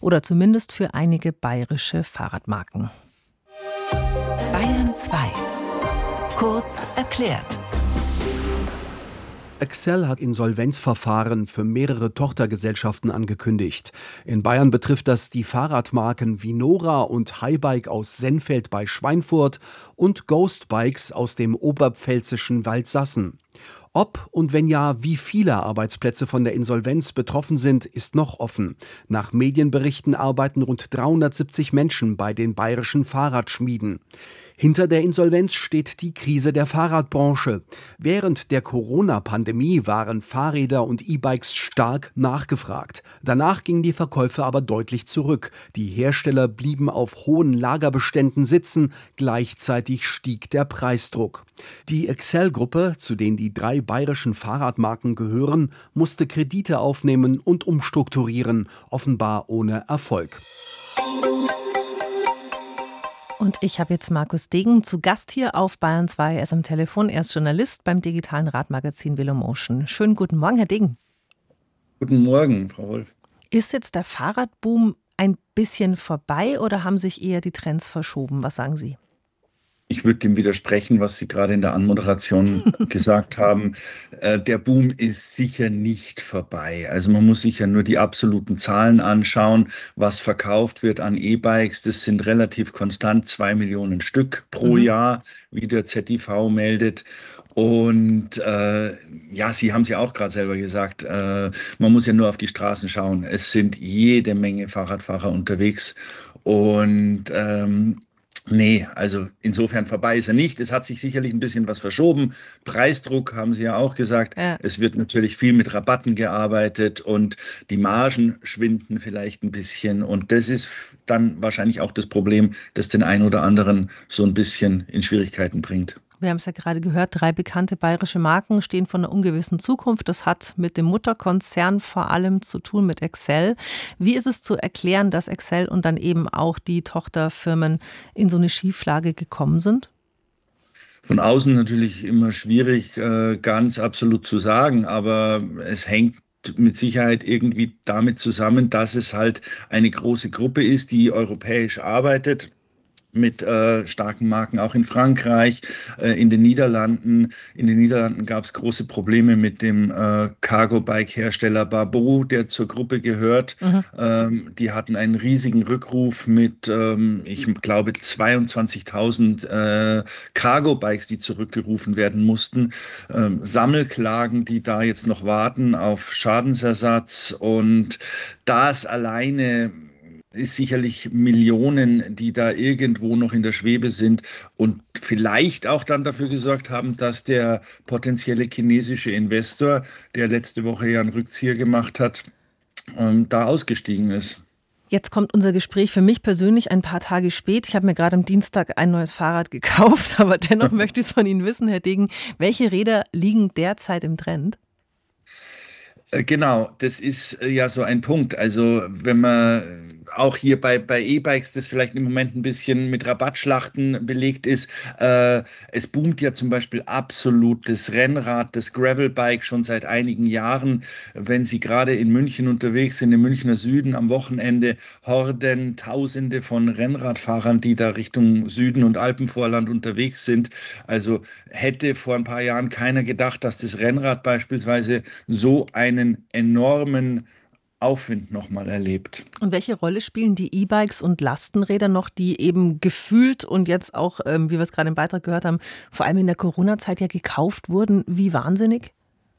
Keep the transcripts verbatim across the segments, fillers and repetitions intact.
oder zumindest für einige bayerische Fahrradmarken. Bayern zwei. Kurz erklärt. Accell hat Insolvenzverfahren für mehrere Tochtergesellschaften angekündigt. In Bayern betrifft das die Fahrradmarken Vinora und Highbike aus Sennfeld bei Schweinfurt und Ghost Bikes aus dem oberpfälzischen Waldsassen. Ob und wenn ja, wie viele Arbeitsplätze von der Insolvenz betroffen sind, ist noch offen. Nach Medienberichten arbeiten rund dreihundertsiebzig Menschen bei den bayerischen Fahrradschmieden. Hinter der Insolvenz steht die Krise der Fahrradbranche. Während der Corona-Pandemie waren Fahrräder und E-Bikes stark nachgefragt. Danach gingen die Verkäufe aber deutlich zurück. Die Hersteller blieben auf hohen Lagerbeständen sitzen, gleichzeitig stieg der Preisdruck. Die Accell-Gruppe, zu denen die drei bayerischen Fahrradmarken gehören, musste Kredite aufnehmen und umstrukturieren, offenbar ohne Erfolg. Und ich habe jetzt Markus Degen zu Gast hier auf Bayern zwei. Er ist am Telefon, er ist Journalist beim digitalen Radmagazin Velomotion. Schönen guten Morgen, Herr Degen. Guten Morgen, Frau Wolf. Ist jetzt der Fahrradboom ein bisschen vorbei oder haben sich eher die Trends verschoben? Was sagen Sie? Ich würde dem widersprechen, was Sie gerade in der Anmoderation gesagt haben. Äh, der Boom ist sicher nicht vorbei. Also man muss sich ja nur die absoluten Zahlen anschauen, was verkauft wird an E-Bikes. Das sind relativ konstant zwei Millionen Stück pro mhm. Jahr, wie der Z I V meldet. Und äh, ja, Sie haben es ja auch gerade selber gesagt, äh, man muss ja nur auf die Straßen schauen. Es sind jede Menge Fahrradfahrer unterwegs und ähm, Nee, also insofern vorbei ist er nicht. Es hat sich sicherlich ein bisschen was verschoben. Preisdruck haben Sie ja auch gesagt. Ja. Es wird natürlich viel mit Rabatten gearbeitet und die Margen schwinden vielleicht ein bisschen. Und das ist dann wahrscheinlich auch das Problem, das den einen oder anderen so ein bisschen in Schwierigkeiten bringt. Wir haben es ja gerade gehört, drei bekannte bayerische Marken stehen vor einer ungewissen Zukunft. Das hat mit dem Mutterkonzern vor allem zu tun, mit Accell. Wie ist es zu erklären, dass Accell und dann eben auch die Tochterfirmen in so eine Schieflage gekommen sind? Von außen natürlich immer schwierig, ganz absolut zu sagen, aber es hängt mit Sicherheit irgendwie damit zusammen, dass es halt eine große Gruppe ist, die europäisch arbeitet, mit äh, starken Marken auch in Frankreich, äh, in den Niederlanden. In den Niederlanden gab es große Probleme mit dem äh, Cargo-Bike-Hersteller Barbour, der zur Gruppe gehört. Mhm. Ähm, die hatten einen riesigen Rückruf mit, ähm, ich glaube, zweiundzwanzigtausend äh, Cargo-Bikes, die zurückgerufen werden mussten. Ähm, Sammelklagen, die da jetzt noch warten auf Schadensersatz. Und das alleine ist sicherlich Millionen, die da irgendwo noch in der Schwebe sind und vielleicht auch dann dafür gesorgt haben, dass der potenzielle chinesische Investor, der letzte Woche ja einen Rückzieher gemacht hat, ähm, da ausgestiegen ist. Jetzt kommt unser Gespräch für mich persönlich ein paar Tage spät. Ich habe mir gerade am Dienstag ein neues Fahrrad gekauft, aber dennoch möchte ich es von Ihnen wissen, Herr Degen. Welche Räder liegen derzeit im Trend? Genau, das ist ja so ein Punkt. Also wenn man auch hier bei, bei E-Bikes, das vielleicht im Moment ein bisschen mit Rabattschlachten belegt ist, äh, es boomt ja zum Beispiel absolut das Rennrad, das Gravelbike schon seit einigen Jahren. Wenn Sie gerade in München unterwegs sind, im Münchner Süden am Wochenende, Horden, Tausende von Rennradfahrern, die da Richtung Süden und Alpenvorland unterwegs sind. Also hätte vor ein paar Jahren keiner gedacht, dass das Rennrad beispielsweise so einen enormen Aufwind nochmal erlebt. Und welche Rolle spielen die E-Bikes und Lastenräder noch, die eben gefühlt und jetzt auch, ähm, wie wir es gerade im Beitrag gehört haben, vor allem in der Corona-Zeit ja gekauft wurden, wie wahnsinnig?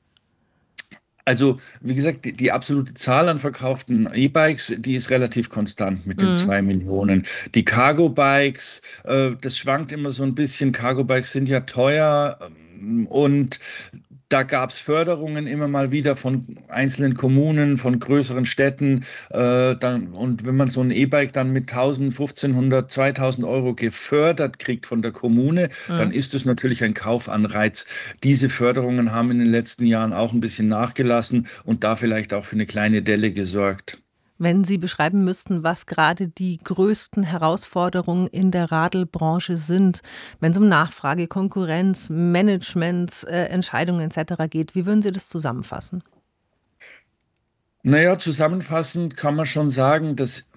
Also, wie gesagt, die, die absolute Zahl an verkauften E-Bikes, die ist relativ konstant mit den mhm. zwei Millionen. Die Cargo-Bikes, äh, das schwankt immer so ein bisschen. Cargo-Bikes sind ja teuer ähm, und da gab es Förderungen immer mal wieder von einzelnen Kommunen, von größeren Städten. Äh, dann, und wenn man so ein E-Bike dann mit tausend, fünfzehnhundert, zweitausend Euro gefördert kriegt von der Kommune, mhm. dann ist es natürlich ein Kaufanreiz. Diese Förderungen haben in den letzten Jahren auch ein bisschen nachgelassen und da vielleicht auch für eine kleine Delle gesorgt. Wenn Sie beschreiben müssten, was gerade die größten Herausforderungen in der Radlbranche sind, wenn es um Nachfrage, Konkurrenz, Management, äh, Entscheidungen et cetera geht, wie würden Sie das zusammenfassen? Naja, zusammenfassend kann man schon sagen, dass